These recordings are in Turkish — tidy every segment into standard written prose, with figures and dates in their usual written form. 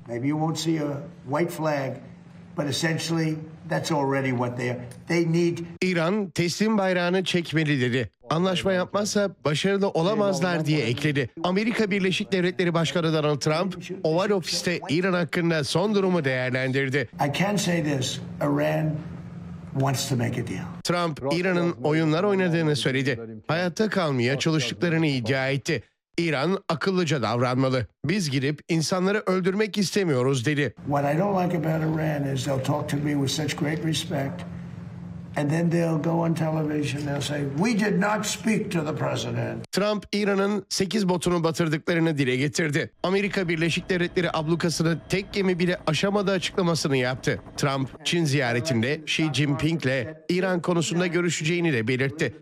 Maybe you won't see a white flag, but essentially that's already what they are. They need. İran teslim bayrağını çekmeli dedi. Anlaşma yapmazsa başarılı olamazlar diye ekledi. Amerika Birleşik Devletleri Başkanı Donald Trump, Oval Ofis'te İran hakkında son durumu değerlendirdi. I can say this, Iran wants to make a deal. Trump, İran'ın oyunlar oynadığını söyledi. Hayatta kalmaya çalıştıklarını iddia etti. İran akıllıca davranmalı. Biz gidip insanları öldürmek istemiyoruz dedi. What I don't like about Iran is they'll talk to me with such great respect. And then they'll go on television, they'll say, we did not speak to the president. Trump, İran'ın 8 botunu batırdıklarını dile getirdi. Amerika Birleşik Devletleri ablukasını tek gemi bile aşamadığı açıklamasını yaptı. Trump, Çin ziyaretinde Xi Jinping'le İran konusunda görüşeceğini de belirtti.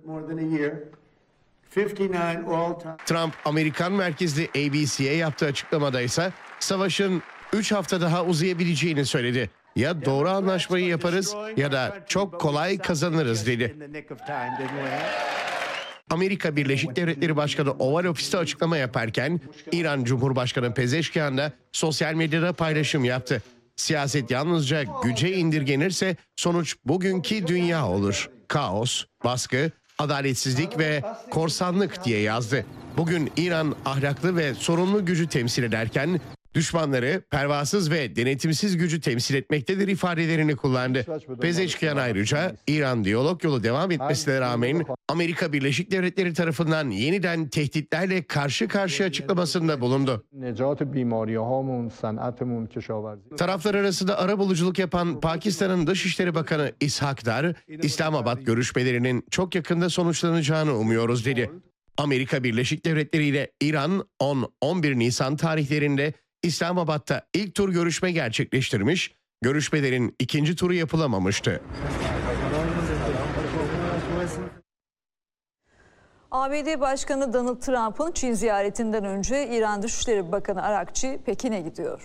Trump, Amerikan merkezli ABC'ye yaptığı açıklamada ise savaşın 3 hafta daha uzayabileceğini söyledi. Ya doğru anlaşmayı yaparız ya da çok kolay kazanırız dedi. Amerika Birleşik Devletleri Başkanı Oval Ofis'te açıklama yaparken İran Cumhurbaşkanı Pezeşkian da sosyal medyada paylaşım yaptı. Siyaset yalnızca güce indirgenirse sonuç bugünkü dünya olur. Kaos, baskı, adaletsizlik ve korsanlık diye yazdı. Bugün İran ahlaklı ve sorumlu gücü temsil ederken düşmanları pervasız ve denetimsiz gücü temsil etmektedir ifadelerini kullandı. Pezeşkian ayrıca İran diyalog yolu devam etmesine rağmen Amerika Birleşik Devletleri tarafından yeniden tehditlerle karşı karşıya açıklamasında bulundu. Taraflar arasında arabuluculuk yapan Pakistan'ın Dışişleri Bakanı İshak Dar, İslamabad görüşmelerinin çok yakında sonuçlanacağını umuyoruz dedi. Amerika Birleşik Devletleri ile İran 10-11 Nisan tarihlerinde İslamabad'da ilk tur görüşme gerçekleştirmiş, görüşmelerin ikinci turu yapılamamıştı. ABD Başkanı Donald Trump'ın Çin ziyaretinden önce İran Dışişleri Bakanı Arakçi Pekin'e gidiyor.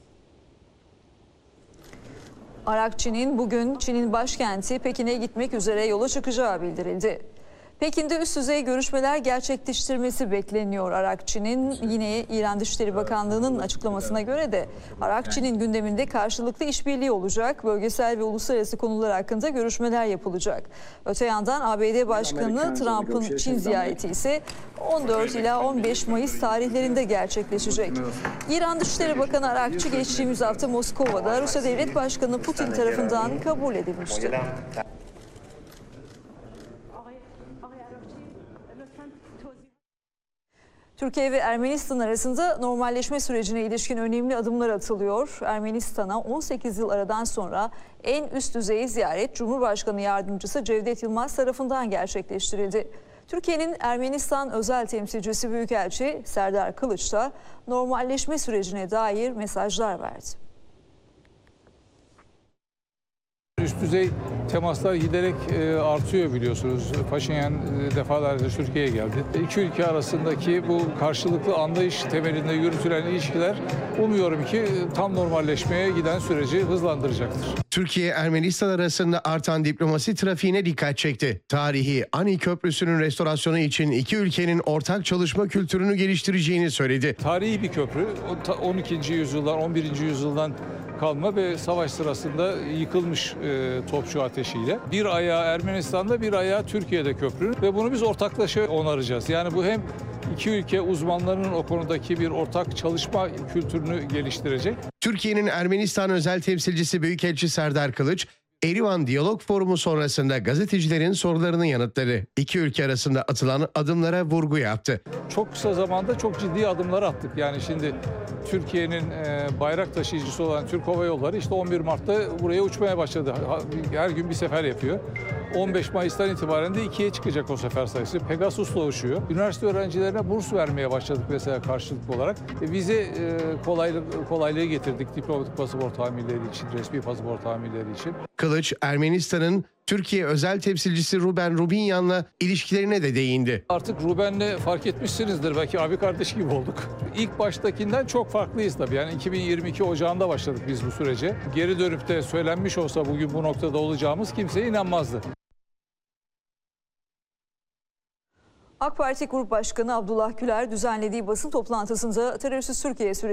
Arakçi'nin bugün Çin'in başkenti Pekin'e gitmek üzere yola çıkacağı bildirildi. Pekin'de üst düzey görüşmeler gerçekleştirmesi bekleniyor Arakçi'nin. Yine İran Dışişleri Bakanlığı'nın açıklamasına göre de Arakçi'nin gündeminde karşılıklı işbirliği olacak. Bölgesel ve uluslararası konular hakkında görüşmeler yapılacak. Öte yandan ABD Başkanı Trump'ın Çin ziyareti ise 14 ila 15 Mayıs tarihlerinde gerçekleşecek. İran Dışişleri Bakanı Arakçi geçtiğimiz hafta Moskova'da Rusya Devlet Başkanı Putin tarafından kabul edilmişti. Türkiye ve Ermenistan arasında normalleşme sürecine ilişkin önemli adımlar atılıyor. Ermenistan'a 18 yıl aradan sonra en üst düzey ziyaret Cumhurbaşkanı Yardımcısı Cevdet Yılmaz tarafından gerçekleştirildi. Türkiye'nin Ermenistan özel temsilcisi Büyükelçi Serdar Kılıç da normalleşme sürecine dair mesajlar verdi. Üst düzey temaslar giderek artıyor biliyorsunuz. Paşinyan defalarca Türkiye'ye geldi. İki ülke arasındaki bu karşılıklı anlayış temelinde yürütülen ilişkiler umuyorum ki tam normalleşmeye giden süreci hızlandıracaktır. Türkiye-Ermenistan arasında artan diplomasi trafiğine dikkat çekti. Tarihi Ani Köprüsü'nün restorasyonu için iki ülkenin ortak çalışma kültürünü geliştireceğini söyledi. Tarihi bir köprü. 12. yüzyıldan, 11. yüzyıldan kalma ve savaş sırasında yıkılmış topçu ateşiyle. Bir ayağı Ermenistan'da, bir ayağı Türkiye'de köprünün ve bunu biz ortaklaşa onaracağız. Yani bu hem iki ülke uzmanlarının o konudaki bir ortak çalışma kültürünü geliştirecek. Türkiye'nin Ermenistan özel temsilcisi Büyükelçi Serdar Kılıç, Erivan Diyalog Forumu sonrasında gazetecilerin sorularını yanıtladı. İki ülke arasında atılan adımlara vurgu yaptı. Çok kısa zamanda çok ciddi adımlar attık. Yani şimdi Türkiye'nin bayrak taşıyıcısı olan Türk Hava Yolları işte 11 Mart'ta buraya uçmaya başladı. Her gün bir sefer yapıyor. 15 Mayıs'tan itibaren de 2'ye çıkacak o sefer sayısı. Pegasus'la uçuyor. Üniversite öğrencilerine burs vermeye başladık mesela karşılıklı olarak. Vize kolaylığı getirdik diplomatik pasaport tamirleri için, resmi pasaport tamirleri için. Kılıç, Ermenistan'ın Türkiye özel temsilcisi Ruben Rubinyan'la ilişkilerine de değindi. Artık Ruben'le fark etmişsinizdir, belki abi kardeş gibi olduk. İlk baştakinden çok farklıyız tabii. Yani 2022 Ocağı'nda başladık biz bu sürece. Geri dönüp de söylenmiş olsa bugün bu noktada olacağımız kimseye inanmazdı. AK Parti Grup Başkanı Abdullah Güler düzenlediği basın toplantısında terörsüz Türkiye süreci